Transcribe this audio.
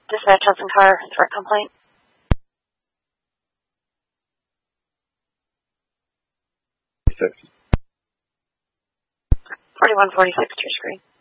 Dispatch Hudson Car, threat complaint. 4146 to your screen.